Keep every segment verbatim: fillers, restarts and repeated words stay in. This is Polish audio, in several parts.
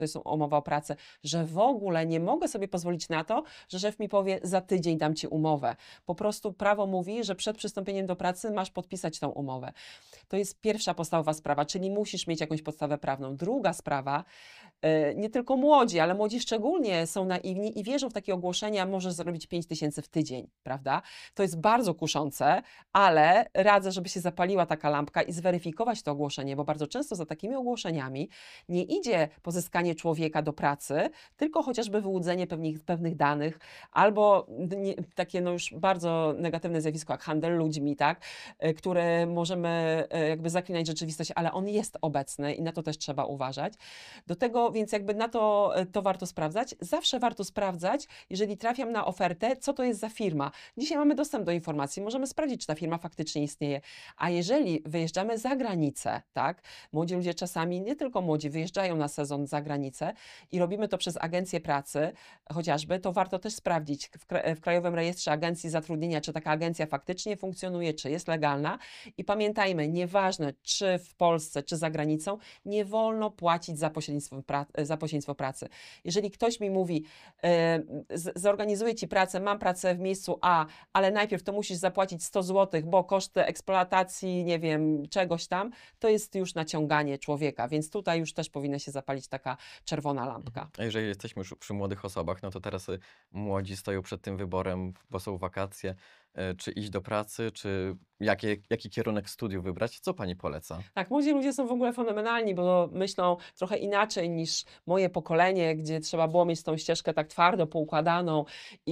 to jest umowa o pracę, że w ogóle nie mogę sobie pozwolić na to, że szef mi powie, za tydzień dam ci umowę. Po prostu prawo mówi, że przed przystąpieniem do pracy masz podpisać tą umowę. To jest pierwsza podstawowa sprawa, czyli musisz mieć jakąś podstawę prawną. Druga sprawa, nie tylko młodzi, ale młodzi szczególnie są naiwni i wierzą w takie ogłoszenia, możesz zarobić pięć tysięcy w tydzień, prawda? To jest bardzo kuszące, ale radzę, żeby się zapaliła taka lampka i zweryfikować to ogłoszenie, bo bardzo często za takimi ogłoszeniami nie idzie pozyskanie człowieka do pracy, tylko chociażby wyłudzenie pewnych, pewnych danych, albo nie, takie no już bardzo negatywne zjawisko jak handel ludźmi, tak? Które możemy jakby zaklinać rzeczywistość, ale on jest obecny i na to też trzeba uważać. Do tego, więc jakby na to, to warto sprawdzać. Zawsze warto sprawdzać, jeżeli trafiam na ofertę, co to jest za firma. Dzisiaj mamy dostęp do informacji, możemy sprawdzić, czy ta firma faktycznie istnieje. A jeżeli wyjeżdżamy za granicę, tak, młodzi ludzie czasami, nie tylko młodzi, wyjeżdżają na sezon za granicę i robimy to przez agencję pracy, chociażby, to warto też sprawdzić w, w Krajowym Rejestrze Agencji Zatrudnienia, czy taka agencja faktycznie funkcjonuje, czy jest legalna. I pamiętajmy, nieważne, czy w Polsce, czy za granicą, nie wolno płacić za pośrednictwo, pra za pośrednictwo pracy. Jeżeli ktoś mi mówi, e, zorganizuję ci pracę, mam pracę w miejscu A, ale najpierw to musisz zapłacić sto złotych, bo koszty eksploatacji, nie wiem, czegoś tam, to jest już naciąganie człowieka, więc tutaj już też powinna się zapalić taka czerwona lampka. A jeżeli jesteśmy już przy młodych osobach, no to teraz y, młodzi stoją przed tym wyborem, bo są wakacje, y, czy iść do pracy, czy jakie, jaki kierunek studiów wybrać. Co pani poleca? Tak, młodzi ludzie są w ogóle fenomenalni, bo myślą trochę inaczej niż moje pokolenie, gdzie trzeba było mieć tą ścieżkę tak twardo poukładaną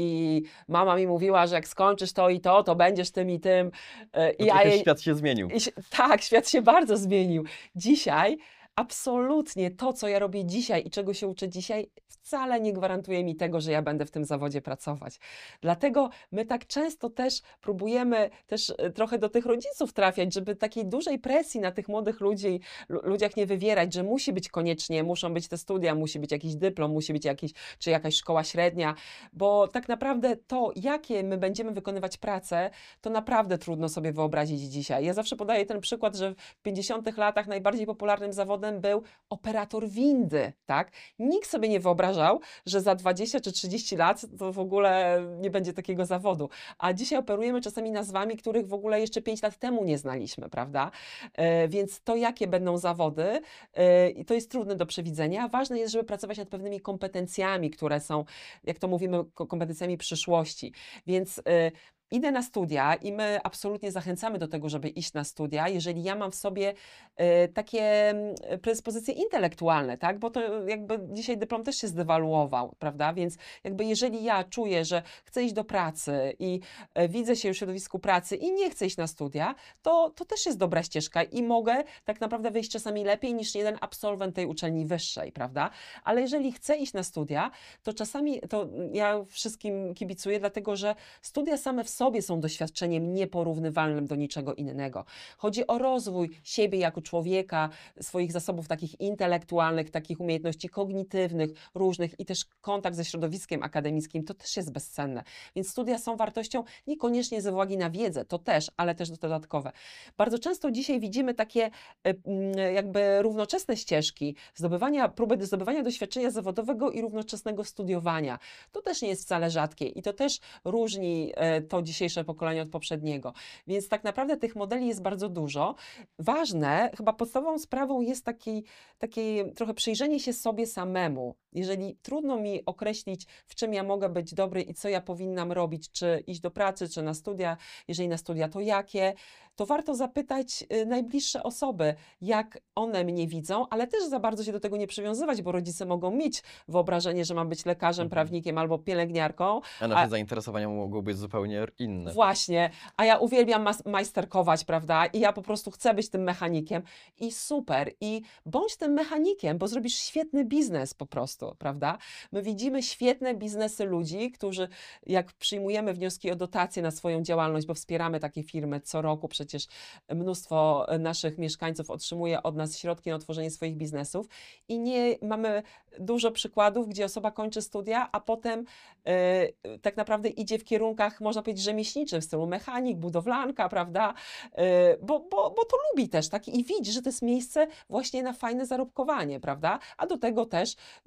i mama mi mówiła, że jak skończysz to i to, to będziesz tym i tym. E, I No ja trochę jej, świat się zmienił. i się, tak, świat się bardzo zmienił. Dzisiaj absolutnie to, co ja robię dzisiaj i czego się uczę dzisiaj, wcale nie gwarantuje mi tego, że ja będę w tym zawodzie pracować. Dlatego my tak często też próbujemy też e, trochę do tych rodziców trafiać, żeby takiej dużej presji na tych młodych ludzi, lu- ludziach nie wywierać, że musi być koniecznie, muszą być te studia, musi być jakiś dyplom, musi być jakiś, czy jakaś szkoła średnia, bo tak naprawdę to, jakie my będziemy wykonywać pracę, to naprawdę trudno sobie wyobrazić dzisiaj. Ja zawsze podaję ten przykład, że w pięćdziesiątych latach najbardziej popularnym zawodem był operator windy, tak? Nikt sobie nie wyobrażał, że za dwadzieścia czy trzydzieści lat to w ogóle nie będzie takiego zawodu. A dzisiaj operujemy czasami nazwami, których w ogóle jeszcze pięć lat temu nie znaliśmy, prawda? E, więc to, jakie będą zawody, e, i to jest trudne do przewidzenia. Ważne jest, żeby pracować nad pewnymi kompetencjami, które są, jak to mówimy, ko- kompetencjami przyszłości. Więc e, idę na studia i my absolutnie zachęcamy do tego, żeby iść na studia, jeżeli ja mam w sobie e, takie mm, predyspozycje intelektualne, tak? Bo to jakby dzisiaj dyplom też się zdewaluował, prawda? Więc jakby jeżeli ja czuję, że chcę iść do pracy i e, widzę się już w środowisku pracy i nie chcę iść na studia, to, to też jest dobra ścieżka i mogę tak naprawdę wyjść czasami lepiej niż jeden absolwent tej uczelni wyższej, prawda? Ale jeżeli chcę iść na studia, to czasami, to ja wszystkim kibicuję, dlatego że studia same w sobie są doświadczeniem nieporównywalnym do niczego innego. Chodzi o rozwój siebie jako człowieka, swoich zasobów takich intelektualnych, takich umiejętności kognitywnych, różnych i też kontakt ze środowiskiem akademickim, to też jest bezcenne. Więc studia są wartością niekoniecznie ze uwagi na wiedzę, to też, ale też dodatkowe. Bardzo często dzisiaj widzimy takie e, mm, jakby równoczesne ścieżki zdobywania, próby zdobywania doświadczenia zawodowego i równoczesnego studiowania. To też nie jest wcale rzadkie i to też różni e, to dzisiejsze pokolenie od poprzedniego. Więc tak naprawdę tych modeli jest bardzo dużo. Ważne, chyba podstawową sprawą jest taki, takie trochę przyjrzenie się sobie samemu. Jeżeli trudno mi określić, w czym ja mogę być dobry i co ja powinnam robić, czy iść do pracy, czy na studia, jeżeli na studia, to jakie, to warto zapytać y, najbliższe osoby, jak one mnie widzą, ale też za bardzo się do tego nie przywiązywać, bo rodzice mogą mieć wyobrażenie, że mam być lekarzem, Mhm. prawnikiem albo pielęgniarką, A nasze zainteresowania mogą być zupełnie inne. właśnie, a ja uwielbiam mas- majsterkować, prawda? I ja po prostu chcę być tym mechanikiem i super. I bądź tym mechanikiem, bo zrobisz świetny biznes po prostu, prawda? My widzimy świetne biznesy ludzi, którzy jak przyjmujemy wnioski o dotacje na swoją działalność, bo wspieramy takie firmy co roku, przecież mnóstwo naszych mieszkańców otrzymuje od nas środki na otworzenie swoich biznesów i nie mamy dużo przykładów, gdzie osoba kończy studia, a potem yy, tak naprawdę idzie w kierunkach, można powiedzieć, że rzemieślniczym w stylu mechanik, budowlanka, prawda? Yy, bo, bo, bo to lubi też, tak? I widzi, że to jest miejsce właśnie na fajne zarobkowanie, prawda? A do tego też